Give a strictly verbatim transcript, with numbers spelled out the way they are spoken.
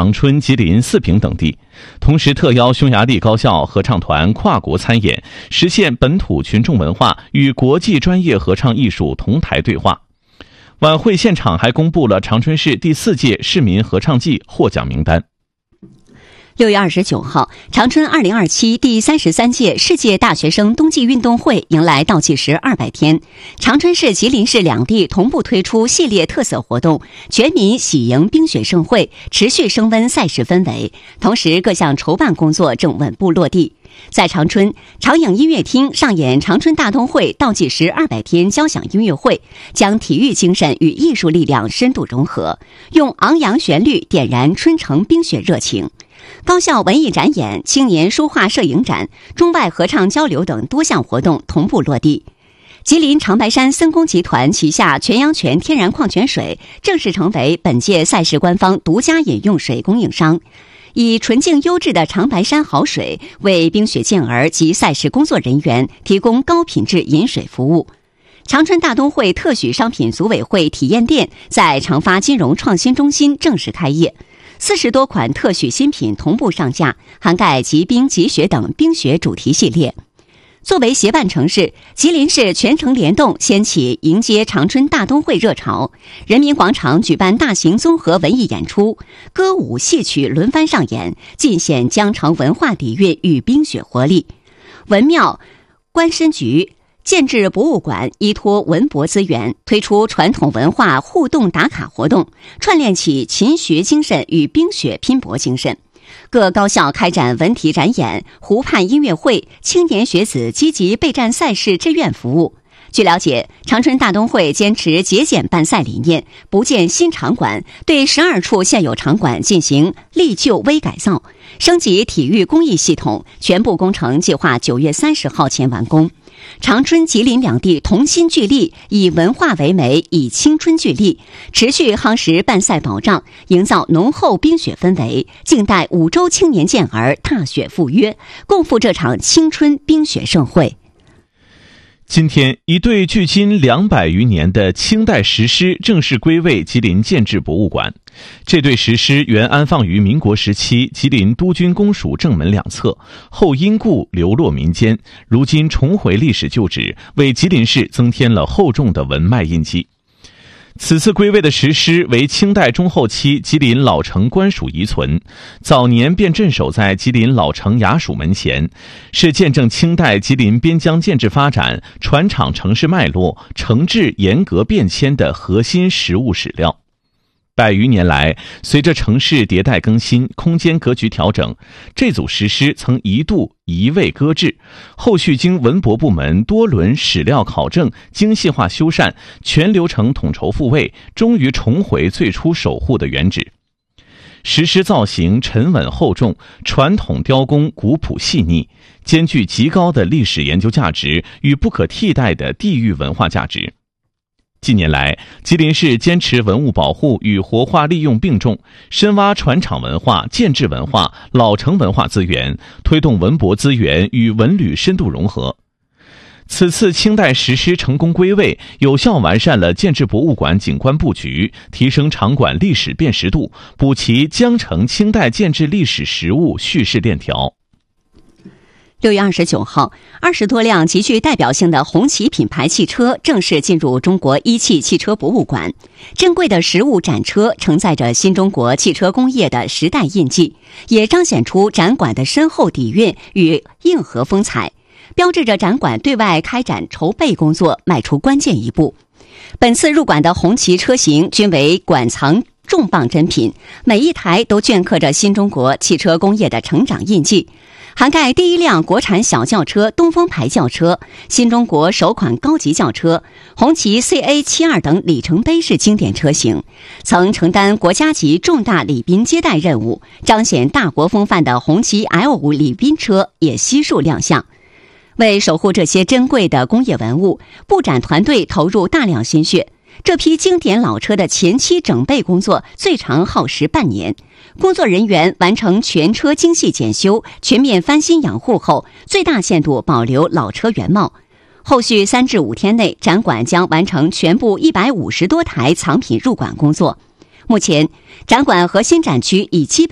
长春、吉林、四平等地，同时特邀匈牙利高校合唱团跨国参演，实现本土群众文化与国际专业合唱艺术同台对话。晚会现场还公布了长春市第四届市民合唱季获奖名单。 六月二十九号，长春二零二七第三十三届世界大学生冬季运动会迎来倒计时二百天。长春市、吉林市两地同步推出系列特色活动，全民喜迎冰雪盛会，持续升温赛事氛围。同时，各项筹办工作正稳步落地。在长春，长影音乐厅上演长春大冬会倒计时二百天交响音乐会，将体育精神与艺术力量深度融合，用昂扬旋律点燃春城冰雪热情。高校文艺展演、青年书画摄影展、中外合唱交流等多项活动同步落地。吉林长白山森工集团旗下全阳泉天然矿泉水正式成为本届赛事官方独家饮用水供应商，以纯净优质的长白山好水为冰雪健儿及赛事工作人员提供高品质饮水服务。长春大冬会特许商品组委会体验店在长发金融创新中心正式开业，四十多款特许新品同步上架，涵盖极冰、极雪等冰雪主题系列。作为协办城市，吉林市全城联动掀起迎接长春大冬会热潮。人民广场举办大型综合文艺演出，歌舞戏曲轮番上演，尽显江城文化底蕴与冰雪活力。文庙、观参局、建制博物馆依托文博资源，推出传统文化互动打卡活动，串联起勤学精神与冰雪拼搏精神。各高校开展文体展演、湖畔音乐会、青年学子积极备战赛事志愿服务。据了解，长春大冬会坚持节俭办赛理念，不建新场馆，对十二处现有场馆进行历旧微改造，升级体育公益系统，全部工程计划九月三十号前完工。长春、吉林两地同心聚力，以文化为媒，以青春聚力，持续夯实办赛保障，营造浓厚冰雪氛围，静待五洲青年健儿踏雪赴约，共赴这场青春冰雪盛会。 今天，一对距今两百余年的清代石狮正式归位吉林建制博物馆。这对石狮原安放于民国时期吉林督军公署正门两侧，后因故流落民间，如今重回历史旧址，为吉林市增添了厚重的文脉印记。此次归位的石狮为清代中后期吉林老城官署遗存，早年便镇守在吉林老城衙署门前，是见证清代吉林边疆建制发展、传厂城市脉络、城制严格变迁的核心实物史料。百余年来，随着城市迭代更新、空间格局调整，这组石狮曾一度一味搁置，后续经文博部门多轮史料考证、精细化修缮，全流程统筹复位，终于重回最初守护的原址。石狮造型沉稳厚重，传统雕工古朴细腻，兼具极高的历史研究价值与不可替代的地域文化价值。近年来，吉林市坚持文物保护与活化利用并重，深挖传厂文化、建制文化、老城文化资源，推动文博资源与文旅深度融合。此次清代石狮成功归位，有效完善了建制博物馆景观布局，提升场馆历史辨识度，补齐江城清代建制历史实物叙事链条。 六月二十九号，二十多辆极具代表性的红旗品牌汽车正式进入中国一汽汽车博物馆。珍贵的实物展车承载着新中国汽车工业的时代印记，也彰显出展馆的深厚底蕴与硬核风采，标志着展馆对外开展筹备工作迈出关键一步。本次入馆的红旗车型均为馆藏重磅珍品，每一台都镌刻着新中国汽车工业的成长印记，涵盖第一辆国产小轿车东风牌轿车、新中国首款高级轿车、红旗 C A 七十二 等里程碑式经典车型，曾承担国家级重大礼宾接待任务，彰显大国风范的红旗 L 五 礼宾车也悉数亮相。为守护这些珍贵的工业文物，布展团队投入大量心血。这批经典老车的前期整备工作最长耗时半年，工作人员完成全车精细检修、全面翻新养护后，最大限度保留老车原貌。后续三至五天内，展馆将完成全部一百五十多台藏品入馆工作。目前，展馆核心展区已基本